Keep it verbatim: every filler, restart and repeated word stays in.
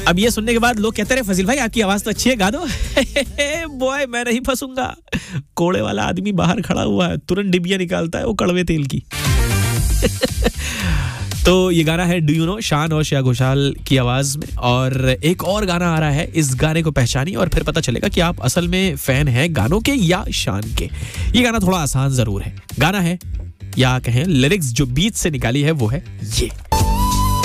अब ये सुनने के बाद लोग कहते रहे फजील भाई आपकी आवाज तो अच्छी है, गा दो। बॉय मैं नहीं फंसूंगा। कोड़े वाला आदमी बाहर खड़ा हुआ है, तुरंत डिबिया निकालता है वो कड़वे तेल की। तो ये गाना है डू यू नो, शान और श्रेया घोषाल की आवाज में। और एक और गाना आ रहा है, इस गाने को पहचानिए और फिर पता चलेगा कि आप असल में फैन हैं गानों के या शान के। ये गाना थोड़ा आसान जरूर है। गाना है या कहें लिरिक्स जो बीच से निकाली है वो है ये।